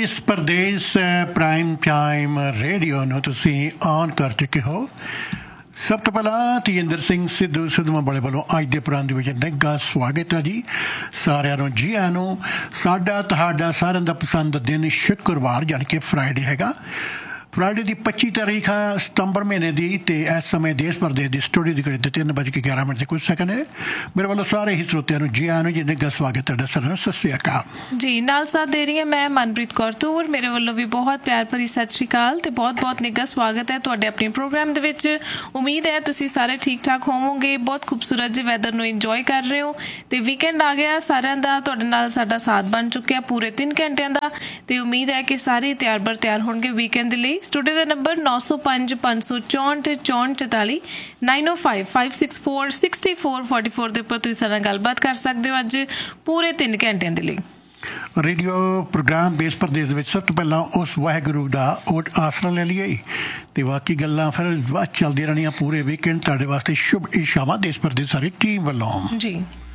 ਦੇਸ਼ Pradesh prime time radio ਨੂੰ ਤੁਸੀਂ ਔਨ ਕਰ ਚੁੱਕੇ ਹੋ। ਸਭ ਤੋਂ ਪਹਿਲਾਂ ਤੇਜਿੰਦਰ ਸਿੰਘ ਸਿੱਧੂ ਸਿੱਧਵਾਂ ਵਾਲੇ ਵੱਲੋਂ ਅੱਜ ਦੇ ਪ੍ਰੋਗਰਾਮ ਦੇ ਵਿੱਚ ਨਿੱਘਾ ਸਵਾਗਤ ਹੈ ਜੀ। ਸਾਰਿਆਂ ਨੂੰ ਜੀ ਆਇਆਂ ਨੂੰ। ਸਾਡਾ ਤੁਹਾਡਾ ਸਾਰਿਆਂ ਦਾ ਪਸੰਦ ਦਿਨ ਸ਼ੁੱਕਰਵਾਰ ਯਾਨੀ ਕਿ ਫਰਾਈਡੇ ਹੈਗਾ। ਫਰਾਈਡੇ ਦੀ 25 ਤਾਰੀਖ ਹੈ ਸਤੰਬਰ ਮਹੀਨੇ ਦੀ ਅਤੇ ਇਸ ਸਮੇਂ ਦੇਸ਼ ਪ੍ਰਦੇਸ਼ ਦੀ ਸਟੂਡੀਓ ਦੀ ਘੜੀ 3:11 ਤੇ ਕੁਝ ਸੈਕਿੰਡ ਹੈ। ਮੇਰੇ ਵੱਲੋਂ ਸਾਰੇ ਹੀ ਸਰੋਤਿਆਂ ਨੂੰ ਜੀ ਆਇਆਂ ਨੂੰ ਜੀ ਨਿੱਘਾ ਸਵਾਗਤ ਤੁਹਾਡਾ ਸਾਰਿਆਂ ਨੂੰ। ਸਤਿ ਸ਼੍ਰੀ ਅਕਾਲ ਜੀ। ਨਾਲ ਸਾਥ ਦੇ ਰਹੀ ਹਾਂ ਮੈਂ ਮਨਪ੍ਰੀਤ ਕੌਰ ਤੂਰ। ਮੇਰੇ ਵੱਲੋਂ ਵੀ ਬਹੁਤ ਪਿਆਰ ਭਰੀ ਸਤਿ ਸ਼੍ਰੀ ਅਕਾਲ ਤੇ ਬਹੁਤ ਬਹੁਤ ਨਿੱਘਾ ਸਵਾਗਤ ਹੈ ਤੁਹਾਡੇ ਆਪਣੇ ਪ੍ਰੋਗਰਾਮ ਦੇ ਵਿੱਚ। ਉਮੀਦ ਹੈ ਤੁਸੀਂ ਸਾਰੇ ਠੀਕ ਠਾਕ ਹੋਵੋਗੇ, ਬਹੁਤ ਖੂਬਸੂਰਤ ਜਿਹੇ ਵੈਦਰ ਨੂੰ ਇੰਜੋਏ ਕਰ ਰਹੇ ਹੋ ਤੇ ਵੀਕਐਂਡ ਆ ਗਿਆ ਸਾਰਿਆਂ ਦਾ। ਤੁਹਾਡੇ ਨਾਲ ਸਾਡਾ ਸਾਥ ਬਣ ਚੁੱਕਿਆ ਪੂਰੇ 3 ਘੰਟਿਆਂ ਦਾ ਤੇ ਉਮੀਦ ਹੈ ਕਿ ਸਾਰੇ ਤਿਆਰ ਬਰ ਤਿਆਰ ਹੋਣਗੇ ਵੀਕਐਂਡ ਦੇ ਲਈ। ਸਟੂਡੀਓ ਦਾ ਨੰਬਰ 905 564 44 905 564 6444 ਦੇ ਉੱਪਰ ਤੁਸੀਂ ਸਾਡੇ ਨਾਲ ਗੱਲਬਾਤ ਕਰ ਸਕਦੇ ਹੋ ਅੱਜ ਪੂਰੇ 3 ਘੰਟਿਆਂ ਦੇ ਲਈ। ਰੇਡੀਓ ਪ੍ਰੋਗਰਾਮ ਦੇਸ਼ ਪ੍ਰਦੇਸ਼ ਦੇ ਵਿੱਚ ਸਭ ਤੋਂ ਪਹਿਲਾਂ ਉਸ ਵਾਹਿਗੁਰੂ ਦਾ ਓਟ ਆਸਰਾ ਲੈ ਲਈਏ ਅਤੇ ਬਾਕੀ ਗੱਲਾਂ ਫਿਰ ਬਾਅਦ ਚੱਲਦੀਆਂ ਰਹਿਣੀਆਂ ਪੂਰੇ ਵੀਕਐਂਡ। ਤੁਹਾਡੇ ਵਾਸਤੇ ਸ਼ੁਭ ਇਸ਼ਾਵਾਂ ਦੇਸ਼ ਪ੍ਰਦੇਸ਼ ਸਾਰੀ ਟੀਮ ਵੱਲੋਂ ਜੀ।